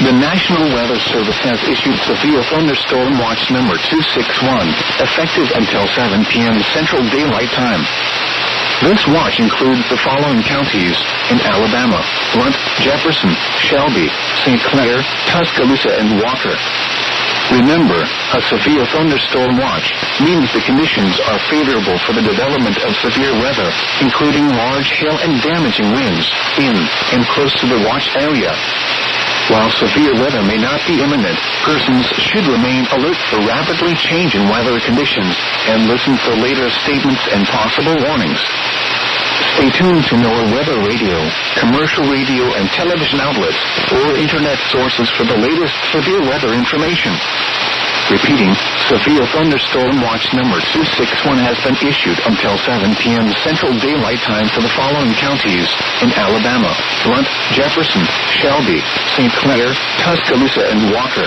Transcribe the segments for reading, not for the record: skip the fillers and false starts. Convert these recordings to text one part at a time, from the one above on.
The National Weather Service has issued severe thunderstorm watch number 261, effective until 7 p.m. Central Daylight Time. This watch includes the following counties in Alabama: Blount, Jefferson, Shelby, St. Clair, Tuscaloosa, and Walker. Remember, a severe thunderstorm watch means the conditions are favorable for the development of severe weather, including large hail and damaging winds in and close to the watch area. While severe weather may not be imminent, persons should remain alert for rapidly changing weather conditions and listen for later statements and possible warnings. Stay tuned to NOAA Weather Radio, commercial radio and television outlets, or internet sources for the latest severe weather information. Repeating, severe thunderstorm watch number 261 has been issued until 7 p.m. Central Daylight Time for the following counties in Alabama: Blount, Jefferson, Shelby, St. Clair, Tuscaloosa, and Walker.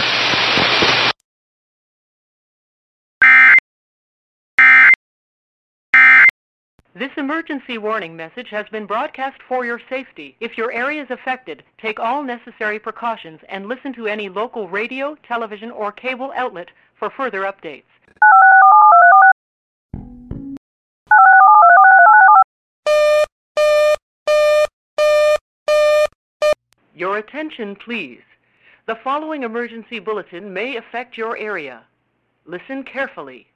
This emergency warning message has been broadcast for your safety. If your area is affected, take all necessary precautions and listen to any local radio, television, or cable outlet for further updates. Your attention, please. The following emergency bulletin may affect your area. Listen carefully.